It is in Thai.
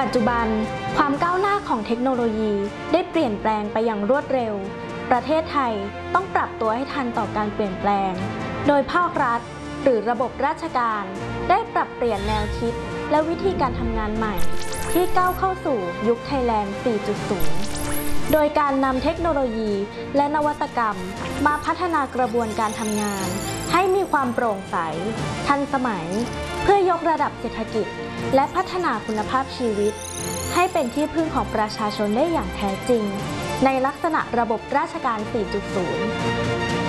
ปัจจุบันความก้าวหน้าของเทคโนโลยีได้เปลี่ยนแปลงไปอย่างรวดเร็วประเทศไทยต้องปรับตัวให้ทันต่อการเปลี่ยนแปลงโดยภาครัฐหรือระบบราชการได้ปรับเปลี่ยนแนวคิดและวิธีการทำงานใหม่ที่ก้าวเข้าสู่ยุคไทยแลนด์ 4.0 โดยการนำเทคโนโลยีและนวัตกรรมมาพัฒนากระบวนการทำงานให้มีความโปร่งใสทันสมัยเพื่อยกระดับเศรษฐกิจและพัฒนาคุณภาพชีวิตให้เป็นที่พึ่งของประชาชนได้อย่างแท้จริงในลักษณะระบบราชการ 4.0